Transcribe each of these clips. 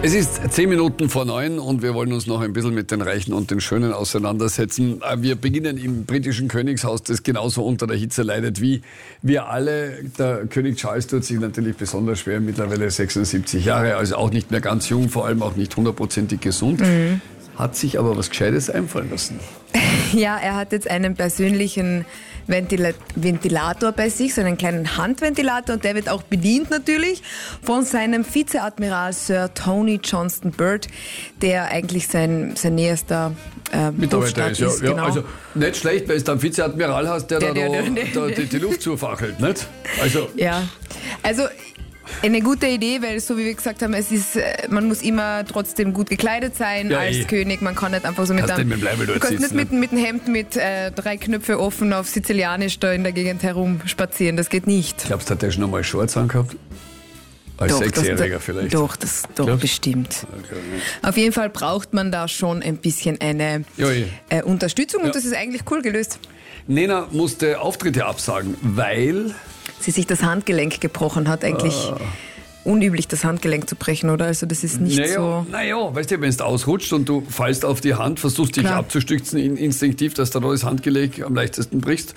Es ist 10 Minuten vor 9 und wir wollen uns noch ein bisschen mit den Reichen und den Schönen auseinandersetzen. Wir beginnen im britischen Königshaus, das genauso unter der Hitze leidet wie wir alle. Der König Charles tut sich natürlich besonders schwer, mittlerweile 76 Jahre, also auch nicht mehr ganz jung, vor allem auch nicht 100%ig gesund. Hat sich aber was Gescheites einfallen lassen. Ja, er hat jetzt einen persönlichen Ventilator bei sich, so einen kleinen Handventilator, und der wird auch bedient natürlich von seinem Vizeadmiral Sir Tony Johnston Byrd, der eigentlich sein näherster Mitarbeiter ist. Ja, genau. Also nicht schlecht, weil es dann Vizeadmiral hast, der die Luft zufachelt, nicht? Also, ja, also eine gute Idee, weil so wie wir gesagt haben, man muss immer trotzdem gut gekleidet sein als König. Man kann nicht einfach so mit einem mit dem Hemd mit 3 Knöpfe offen auf Sizilianisch da in der Gegend herumspazieren. Das geht nicht. Glaubst du, hat der schon einmal Shorts angehabt? Als 6-Jähriger vielleicht? Doch, bestimmt. Okay. Auf jeden Fall braucht man da schon ein bisschen eine Unterstützung und das ist eigentlich cool gelöst. Nena musste Auftritte absagen, weil sie sich das Handgelenk gebrochen hat. Eigentlich unüblich, das Handgelenk zu brechen, oder? Also das ist nicht so... Naja, weißt du, wenn du ausrutscht und du fallst auf die Hand, versuchst dich abzustützen instinktiv, dass du da das Handgelenk am leichtesten brichst.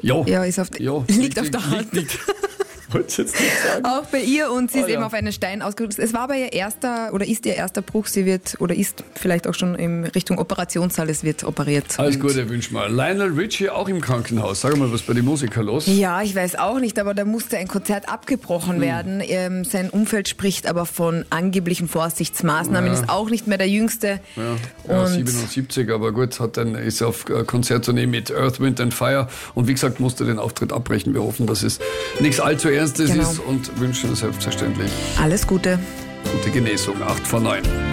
Liegt auf der Hand. Wollte jetzt nicht sagen. Auch bei ihr, und sie ist eben auf einen Stein ausgerutscht. Es war aber ihr erster Bruch. Sie ist vielleicht auch schon in Richtung Operationssaal. Es wird operiert. Alles Gute, wünsch mal. Lionel Richie auch im Krankenhaus. Sag mal, was bei den Musikern los? Ja, ich weiß auch nicht, aber da musste ein Konzert abgebrochen werden. Sein Umfeld spricht aber von angeblichen Vorsichtsmaßnahmen. Ist auch nicht mehr der Jüngste. Ja, 77, aber gut, ist auf Konzerttournee mit Earth, Wind and Fire und wie gesagt, musste den Auftritt abbrechen. Wir hoffen, dass es nichts allzu Ernstes ist und wünschen selbstverständlich alles Gute. Gute Genesung. 8 vor 9.